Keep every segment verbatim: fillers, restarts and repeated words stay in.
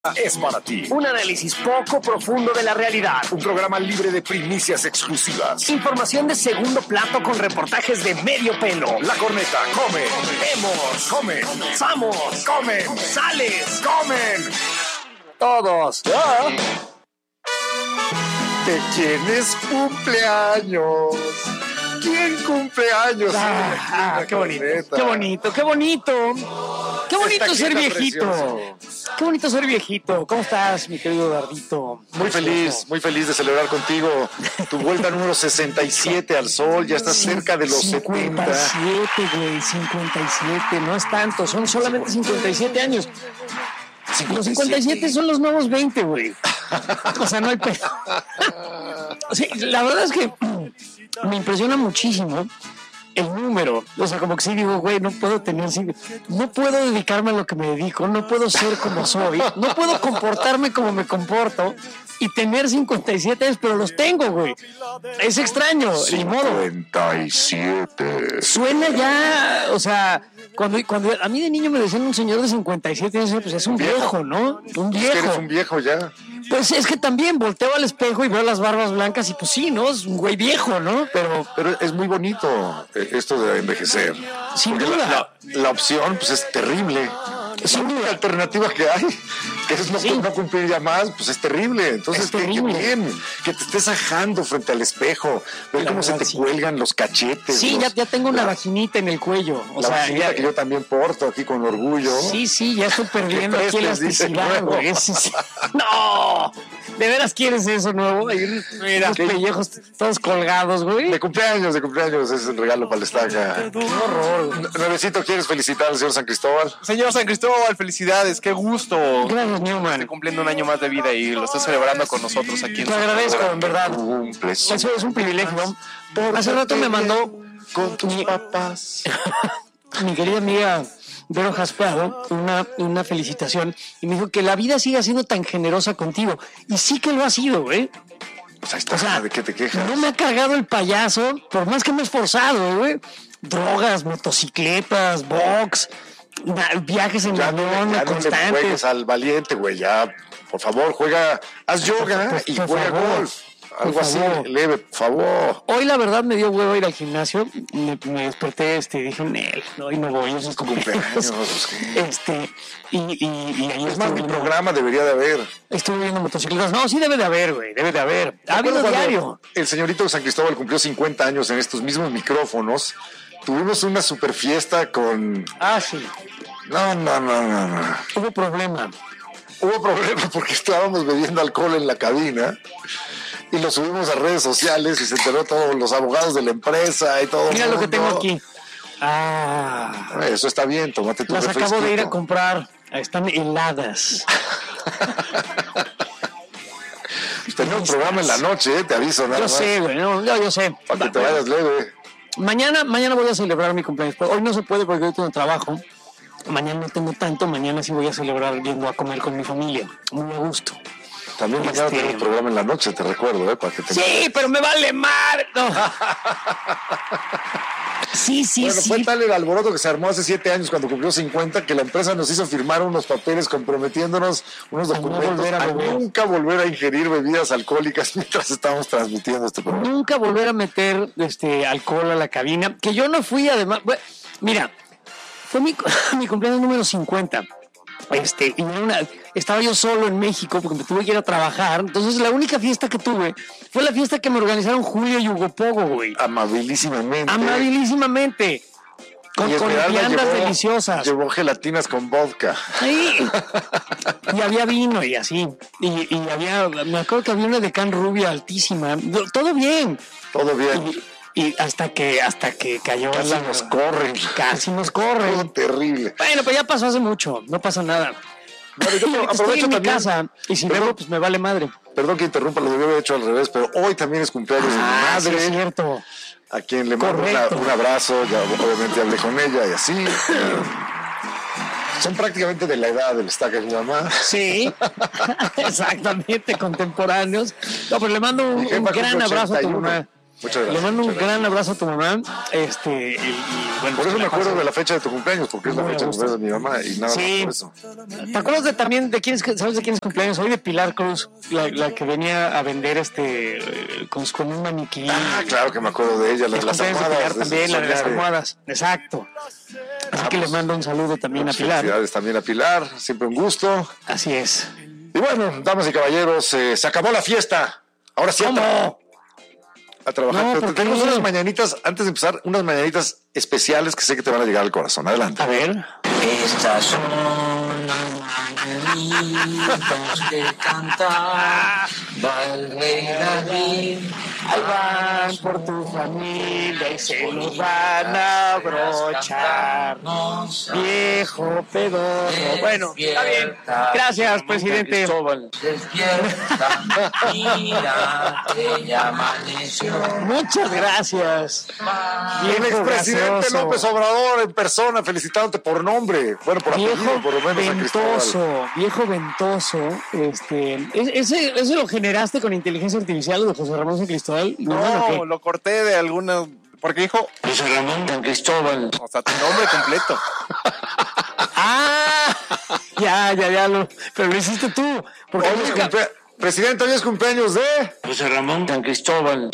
Es para ti. Un análisis poco profundo de la realidad. Un programa libre de primicias exclusivas. Información de segundo plato con reportajes de medio pelo. La corneta, come. Vemos, Come. comenzamos, Comen. sales, Comen. todos. ¿Ya? ¿De quién es cumpleaños? ¿Quién cumpleaños? Ah, ah, qué bonito, qué bonito, qué bonito. Qué bonito Esta ser queda viejito. precioso. Qué bonito ser viejito. ¿Cómo estás, mi querido Dardito? Muy feliz, muy feliz de celebrar contigo tu vuelta número sesenta y siete al sol. Ya estás cerca de los cincuenta y siete, setenta. güey, cincuenta y siete, no es tanto, son solamente cincuenta y siete años. Los cincuenta y siete son los nuevos veinte, güey. O sea, no hay pedo. Sí, la verdad es que me impresiona muchísimo el número. O sea, como que sí digo, güey, no puedo tener, no puedo dedicarme a lo que me dedico, no puedo ser como soy, no puedo comportarme como me comporto y tener cincuenta y siete años, pero los tengo, güey. Es extraño, ni modo. cincuenta y siete. Suena ya, o sea, cuando, cuando a mí de niño me decían un señor de cincuenta y siete años, pues es un viejo, ¿no? Un Es que eres viejo. un viejo ya. Pues es que también volteo al espejo y veo las barbas blancas y pues sí, ¿no? Es un güey viejo, ¿no? Pero Pero es muy bonito eh, esto de envejecer. sin Porque la, duda, la- la opción pues es terrible. Es la única alternativa que hay, que es no, Sí. no cumplir ya más, pues es terrible. Entonces, Es qué, qué terrible. bien, que te estés ajando frente al espejo, ver La cómo se verdad, te sí. cuelgan los cachetes. sí, los- ya, ya tengo una la, vaginita en el cuello. O la sea, vaginita ya, que yo también porto aquí con orgullo. sí, sí, ya estoy perdiendo Que aquí prestes, dice elasticidad, nuevo. güey. Es- es- No, ¿de veras quieres eso nuevo? Hay unos, unos pellejos todos colgados, güey. De cumpleaños, de cumpleaños, es el regalo para la estaca. Qué horror. Nuevecito, ¿quieres felicitar al señor San Cristóbal? Señor San Cristóbal, felicidades, qué gusto. Gracias, Esté Newman. cumpliendo un año más de vida y lo está celebrando con nosotros aquí en Te su agradezco, programa. en verdad. Cumples. Eso es un privilegio. Hace rato me mandó Con tus mi, papás. mi querida amiga Vero Jaspado una, una felicitación y me dijo que la vida siga siendo tan generosa contigo. Y sí que lo ha sido, ¿eh? Pues ahí está, O sea, ¿de qué te quejas? no me ha cargado el payaso, por más que me he esforzado, güey. Drogas, motocicletas, box, na- viajes en Ya no, le- avión ya no le constantes. juegues al valiente, güey. Ya, por favor, juega, haz yoga Por- y por juega favor. golf. Algo Por así, favor. leve, por favor. Hoy la verdad me dio huevo ir al gimnasio, me, me desperté este, y dije, Nel, no, hoy no voy, es Cumpleaños. Este, y, y, y ahí Es más, estuve mi viendo- programa debería de haber. estuve viendo motocicletas. No, sí debe de haber, güey, debe de haber. Ha habido Recuerdo cuando diario. El señorito San Cristóbal cumplió cincuenta años en estos mismos micrófonos. Tuvimos una super fiesta con... Ah, sí, No, no, no, no, no. hubo problema. Hubo problema porque estábamos bebiendo alcohol en la cabina y lo subimos a redes sociales y se enteró todos los abogados de la empresa y todo. el Mira lo que mundo. tengo aquí. Ah, Eso está bien, tómate tu las acabo de ir a refresquito. comprar. Están heladas. Tenía un programa en la noche, eh, te aviso nada Yo más. sé, güey, no, yo, yo sé. Para que te vayas leve. Mañana, mañana voy a celebrar mi cumpleaños, pero hoy no se puede porque hoy tengo trabajo. Mañana no tengo tanto, mañana sí voy a celebrar yendo a comer con mi familia, muy a gusto. También mañana Este- tenemos programa en la noche, te recuerdo, ¿eh? Para que te... Sí, pero me vale mar. No. Sí, sí, Bueno, sí. fue tal el alboroto que se armó hace siete años cuando cumplió cincuenta que la empresa nos hizo firmar unos papeles comprometiéndonos unos A no documentos volver a a beber. nunca volver a ingerir bebidas alcohólicas mientras estamos transmitiendo este programa. Nunca volver a meter este alcohol a la cabina, que yo no fui además. Bueno, mira, fue mi, mi cumpleaños número cincuenta. Este, y era una, estaba yo solo en México porque me tuve que ir a trabajar. Entonces, la única fiesta que tuve fue la fiesta que me organizaron Julio y Hugo Pogo, güey. Amabilísimamente. Amabilísimamente. Con, Y con Esmeralda viandas llevó- deliciosas. Llevó gelatinas con vodka. Sí. Y había vino y así. Y, y había, me acuerdo que había una de can rubia altísima. Todo bien. Todo bien. Y, y hasta que hasta que cayó Casi la- nos corren. Casi nos Todo corren. terrible. Bueno, pues ya pasó hace mucho. No pasa nada. Bueno, yo Estoy aprovecho en mi también. casa y si Perdón. bebo, pues me vale madre. Perdón que interrumpa, lo debí haber hecho al revés, pero hoy también es cumpleaños de mi Ah, sí, madre. es cierto. A quien le mando una- Correcto. un abrazo, ya obviamente hablé con ella y así. Son prácticamente de la edad del estaca de mi mamá. Sí, exactamente, contemporáneos. No, pero le mando un, Mi jefa un gran cumple abrazo a tu ochenta y uno. mamá. Muchas gracias. Le mando un muchas gran abrazo a tu mamá. Este, y, y, bueno, Por eso me la acuerdo paso. de la fecha de tu cumpleaños, porque es la Muy a fecha de gusto. cumpleaños de mi mamá y nada Sí. más por eso. ¿Te acuerdas de, también de quién es, sabes de quién es cumpleaños? Hoy de Pilar Cruz, la, la que venía a vender este eh, con, con un maniquí. Ah, claro que me acuerdo de ella, la de Es las cumpleaños de Pilar almohadas. también, la de las Soñare. almohadas. Exacto. Así que le mando un saludo también a Pilar. Felicidades también a Pilar, siempre un gusto. Así es. Y bueno, damas y caballeros, eh, se acabó la fiesta. Ahora sí a, tra- ¿Cómo? a trabajar. No, Pero ¿por tenemos qué? unas mañanitas, antes de empezar, unas mañanitas especiales que sé que te van a llegar al corazón. Adelante. A ver. Estas son las mañanitas que canta el rey David. Ahí van por tu familia y se los van a abrochar. Viejo pedorro. Bueno, está bien. Gracias, presidente. Despierta, mira que ya amaneció. Muchas gracias. El Viejo expresidente gracioso. López Obrador en persona, felicitándote por nombre. Bueno, por Viejo apellido, por lo menos a Cristóbal. ventoso, viejo ventoso, este, ¿es- ese, ¿eso lo generaste con inteligencia artificial de José Ramón San Cristóbal? ¿o qué? No, lo corté de alguna. Porque dijo, José Ramón San Cristóbal. o sea, tu nombre completo. Ah, ya, ya, ya, lo, pero lo hiciste tú, porque Hoy es cumplea- Presidente, hoy es cumpleaños de... José Ramón San Cristóbal.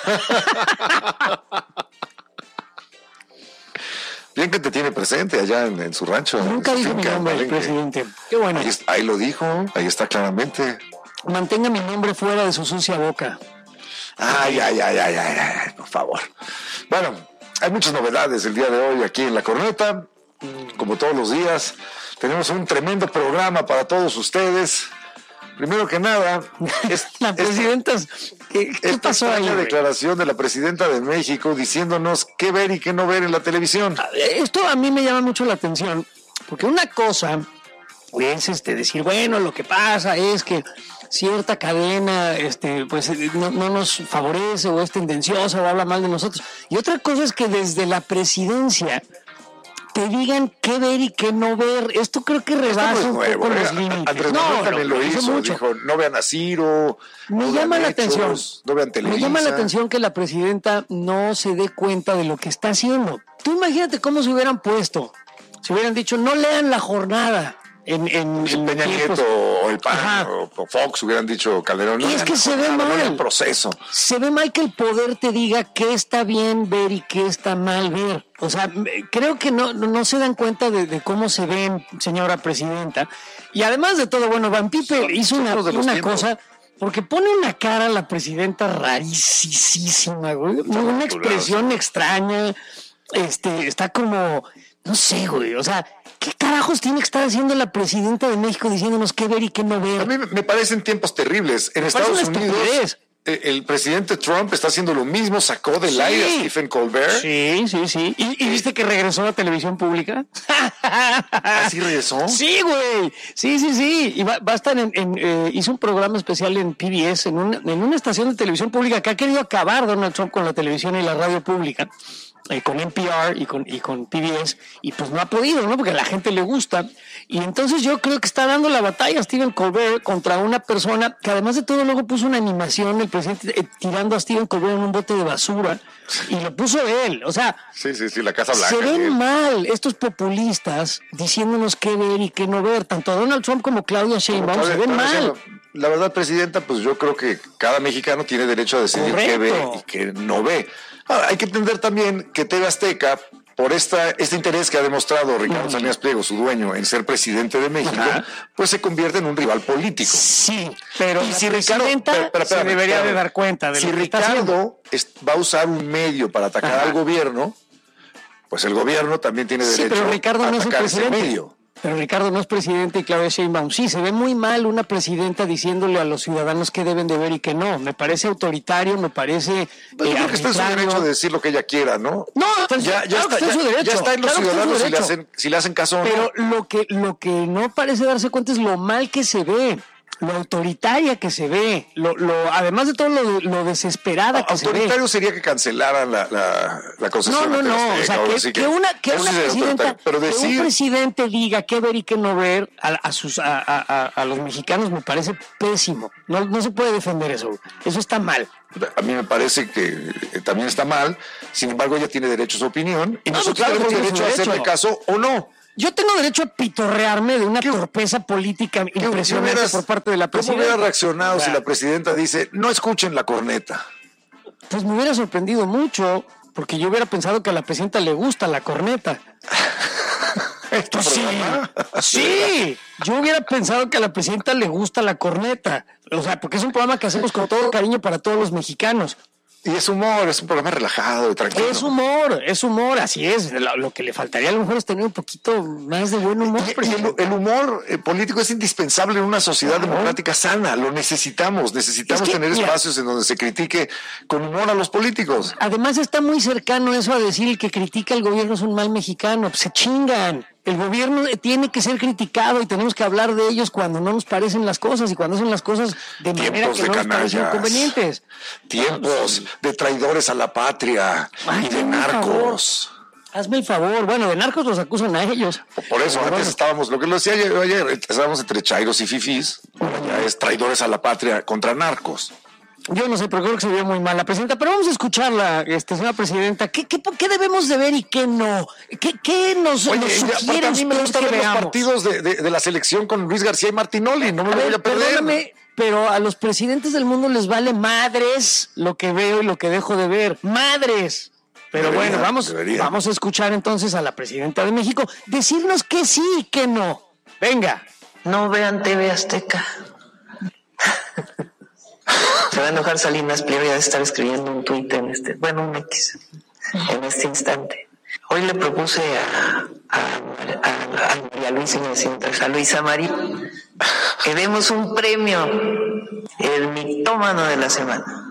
Bien que te tiene presente allá en, en su rancho. nunca en su dijo mi finca, nombre el Palenque. presidente. Qué bueno, Ahí, es- ahí lo dijo, ahí está claramente. mantenga mi nombre fuera de su sucia boca. Ay, ay, ay, ay, ay, ay, por favor. Bueno, hay muchas novedades el día de hoy aquí en La Corneta. Como todos los días, tenemos un tremendo programa para todos ustedes. Primero que nada, es, La esta- presidenta, ¿qué, qué esta pasó ahí? extraña güey? declaración de la presidenta de México diciéndonos qué ver y qué no ver en la televisión. Esto a mí me llama mucho la atención, porque una cosa es este, decir, bueno, lo que pasa es que cierta cadena este, pues, eh, no, no nos favorece o es tendenciosa o habla mal de nosotros. Y otra cosa es que desde la presidencia te digan qué ver y qué no ver. Esto creo que Esto rebasa no es un nuevo, poco ¿eh? los límites. Andrés Manuel también lo hizo hizo, mucho. dijo, no vean a Ciro, Me no llama vean la Hechos, atención. no vean Me Televisa. llama la atención que la presidenta no se dé cuenta de lo que está haciendo. Tú imagínate cómo se hubieran puesto. Se hubieran dicho, no lean la jornada en, en, en Peña tiempos. Nieto o el P A N Ajá. o, o Fox hubieran dicho Calderón. Y es vean que la se ve jornada, no vean mal. el proceso. Se ve mal que el poder te diga qué está bien ver y qué está mal ver. O sea, me- creo que no, no no se dan cuenta de, de cómo se ven, señora presidenta. Y además de todo, bueno, Van Pipe Son- hizo son una, los de los una tiempos. cosa, porque pone una cara a la presidenta rarísima, güey. Una expresión extraña. Este, está como, no sé, güey. O sea, ¿qué carajos tiene que estar haciendo la presidenta de México diciéndonos qué ver y qué no ver? A mí me parecen tiempos terribles. En parece Estados una Unidos, estupidez. eh, el presidente Trump está haciendo lo mismo, sacó del Sí. aire a Stephen Colbert. Sí, sí, sí. ¿Y, y viste que regresó a la televisión pública? ¿Así regresó? Sí, güey. Sí, sí, sí. Y va, va a estar en, en, eh, hizo un programa especial en P B S, en una, en una estación de televisión pública que ha querido acabar Donald Trump con la televisión y la radio pública, eh, con N P R y con, y con P B S, y pues no ha podido, ¿no? Porque a la gente le gusta. Y entonces yo creo que está dando la batalla Stephen Colbert contra una persona que además de todo luego puso una animación, el presidente eh, tirando a Stephen Colbert en un bote de basura, y lo puso él. O sea, Sí, sí, sí, la Casa Blanca. se ven sí. mal estos populistas diciéndonos qué ver y qué no ver. Tanto a Donald Trump como Claudia Sheinbaum se ven Claudia mal. Sheinbaum. La verdad, presidenta, pues yo creo que cada mexicano tiene derecho a decidir qué ve Correcto. y qué no ve. Ahora, hay que entender también que T V Azteca, por esta, este interés que ha demostrado Ricardo Salinas Pliego, su dueño, en ser presidente de México, Ajá. pues se convierte en un rival político. Sí, pero Y la si Ricardo, presidenta pero- pero se espérame, debería espérame. de dar cuenta de si lo que está haciendo. Ricardo es- va a usar un medio para atacar Ajá. al gobierno, pues el gobierno también tiene Sí, derecho pero Ricardo a no es el atacar ese presidente. medio. Pero Ricardo no es presidente y Claudia Sheinbaum sí. Se ve muy mal una presidenta diciéndole a los ciudadanos qué deben de ver y qué no. Me parece autoritario, me parece Pues yo eh, creo que está en su arbitrario. derecho de decir lo que ella quiera, ¿no? No, está en su- Ya, ya, claro que está, está en ya, su derecho. ya está en los Claro que está en su ciudadanos si le, derecho. hacen, si le hacen caso o no. Pero lo que, lo que no parece darse cuenta es lo mal que se ve. lo autoritaria que se ve, lo, lo, además de todo lo, lo desesperada que se ve. Autoritario sería que cancelaran la, la, la concesión. No, no, no, o sea, que, que, que una, que una sí presidenta, pero que decir, un presidente diga qué ver y qué no ver a, a sus a, a, a los mexicanos me parece pésimo. No, no se puede defender eso. Eso está mal. A mí me parece que también está mal. Sin embargo, ella tiene derecho a su opinión y No, nosotros claro que tenemos tiene derecho su a hacerle derecho. caso o no. Yo tengo derecho a pitorrearme de una ¿Qué- torpeza política ¿Qué impresionante hubieras- por parte de la ¿Cómo presidenta. hubiera reaccionado si Ah. la presidenta dice, no escuchen la corneta? Pues me hubiera sorprendido mucho, porque yo hubiera pensado que a la presidenta le gusta la corneta. ¿Este Pues sí, programa? sí, yo hubiera pensado que a la presidenta le gusta la corneta. O sea, porque es un programa que hacemos con todo cariño para todos los mexicanos. Y es humor, es un programa relajado y tranquilo. Es humor, es humor, así es. Lo, lo que le faltaría a lo mejor es tener un poquito más de buen humor. Y- y presidente. el, el humor eh, político es indispensable en una sociedad democrática sana. Lo necesitamos. Necesitamos Es que, tener mira, espacios en donde se critique con humor a los políticos. Además está muy cercano eso a decir el que critica al gobierno es un mal mexicano. Pues se chingan. El gobierno tiene que ser criticado y tenemos que hablar de ellos cuando no nos parecen las cosas y cuando hacen las cosas de manera Tiempos que de no nos parecen canallas. convenientes. Tiempos de traidores a la patria Ay, y de hazme el narcos. Hazme el favor. Bueno, de narcos los acusan a ellos. Por eso Pero antes bueno. estábamos, lo que lo decía ayer, ayer, estábamos entre chairos y fifís. Ahora ya es traidores a la patria contra narcos. Yo no sé, pero creo que se vio muy mal la presidenta. Pero vamos a escucharla, este, señora presidenta. ¿Qué, qué, qué debemos de ver y qué no? ¿Qué, qué nos, Oye, nos y aparte sugiere a mí me usted gusta que ver los veamos? partidos de, de, de la selección con Luis García y Martinoli. No me A lo voy ver, a perder. perdóname, pero a los presidentes del mundo les vale madres lo que veo y lo que dejo de ver. Madres. Pero Debería, bueno, vamos, debería. vamos a escuchar entonces a la presidenta de México decirnos que sí y que no. Venga. No vean T V Azteca. Se va a enojar Salinas Pliego de estar escribiendo un tuit en este, bueno, un X, en este instante. Hoy le propuse a, a, a, a María Luisa, me siento, a Luisa María, que demos un premio, el mitómano de la semana.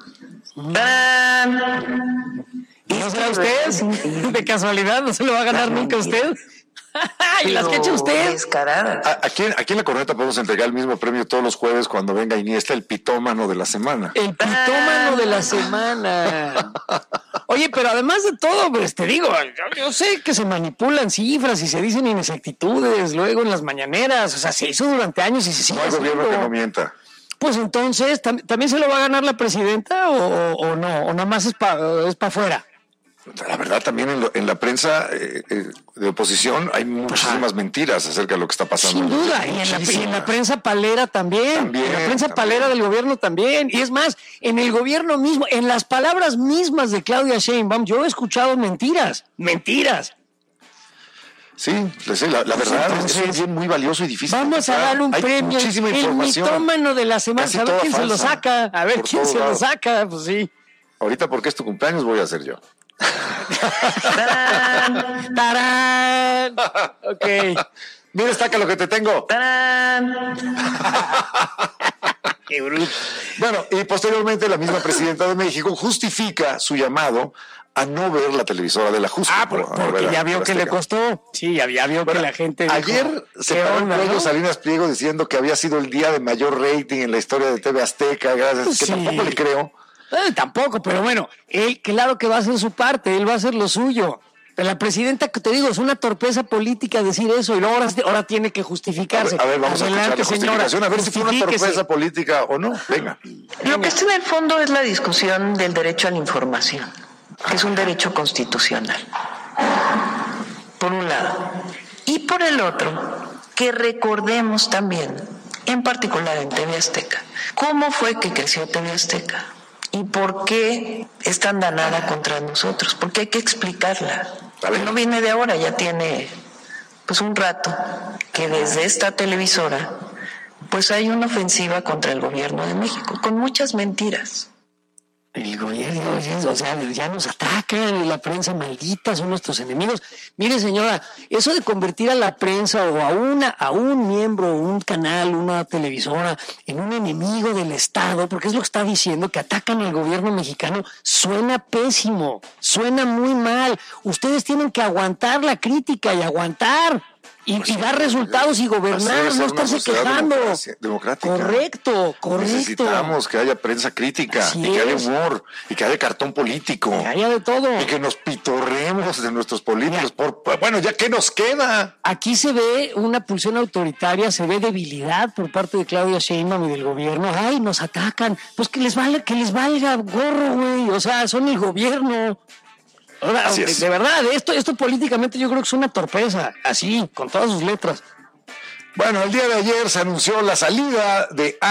¡Tarán! ¿No será usted? De casualidad, no se lo va a ganar nunca usted. ¿Y las que echa usted? Descarada. A- Aquí, aquí en la corneta podemos entregar el mismo premio todos los jueves cuando venga Iniesta, el pitómano de la semana. El pitómano de la semana. Oye, pero además de todo, pues te digo, yo, yo sé que se manipulan cifras y se dicen inexactitudes luego en las mañaneras. O sea, se hizo durante años y se sigue No hay gobierno que haciendo. no mienta. Pues entonces, ¿tam- ¿también se lo va a ganar la presidenta o, o no? ¿O nada más es para es pa afuera? La verdad, también en, lo- en la prensa eh, eh, de oposición hay muchísimas mentiras acerca de lo que está pasando. Sin duda, y en, la, y en la Muchísimas. prensa palera también, También, en la prensa también. palera del gobierno también, y es más, en el gobierno mismo, en las palabras mismas de Claudia Sheinbaum, yo he escuchado mentiras, mentiras. Sí, le sé, la, la verdad entonces, es un bien muy valioso y difícil. de Vamos a encontrar. darle un Hay premio, muchísima el información. mitómano de la semana, Casi a ver toda quién se lo falsa, saca, a ver por quién todos se lo lados. saca, pues sí. Ahorita porque es tu cumpleaños voy a hacer yo. ¡Tarán! ¡Tarán! Ok. Mira, estaca lo que te tengo. ¡Tarán! Qué bruto. Bueno, y posteriormente la misma presidenta de México justifica su llamado a no ver la televisora de la justa. Ah, por- porque ya vio que le costó. Sí, ya, ya vio que la gente dijo, Ayer se ¿qué paró el onda, cuello no? Salinas Pliego diciendo que había sido el día de mayor rating en la historia de T V Azteca, gracias, Pues que sí. tampoco le creo. Eh, tampoco, pero bueno, él claro que va a hacer su parte, él va a hacer lo suyo. Pero la presidenta, que te digo, es una torpeza política decir eso y luego ahora, ahora tiene que A justificarse. ver, a ver, vamos Adelante, a escuchar la señora, justificación, a ver si fue una justifíquese. torpeza política o no. Venga. Lo que está en el fondo es la discusión del derecho a la información, que es un derecho constitucional, por un lado. Y por el otro, que recordemos también, en particular en T V Azteca, cómo fue que creció T V Azteca y por qué es tan danada contra nosotros, porque hay que explicarla. A ver. No viene de ahora, ya tiene pues un rato que desde esta televisora pues hay una ofensiva contra el gobierno de México, con muchas mentiras. El gobierno, o sea, ya nos atacan, la prensa maldita, son nuestros enemigos. Mire, señora, eso de convertir a la prensa o a una, a un miembro, un canal, una televisora, en un enemigo del Estado, porque es lo que está diciendo, que atacan al gobierno mexicano, suena pésimo, suena muy mal. Ustedes tienen que aguantar la crítica y aguantar. y, y dar resultados y gobernar, Hacer no una estarse sociedad quejando. democracia- democrática. Correcto, correcto. Necesitamos que haya prensa crítica, Así y que haya es. humor, y que haya cartón político, Que haya de todo. y que nos pitorremos de nuestros políticos. Por, bueno, ¿ya qué nos queda? Aquí se ve una pulsión autoritaria, se ve debilidad por parte de Claudia Sheinbaum y del gobierno. Ay, nos atacan. Pues que les valga, que les valga gorro, güey. O sea, son el gobierno. Ahora, Así de, es. de verdad, esto, esto políticamente yo creo que es una torpeza. Así, con todas sus letras. Bueno, el día de ayer se anunció la salida de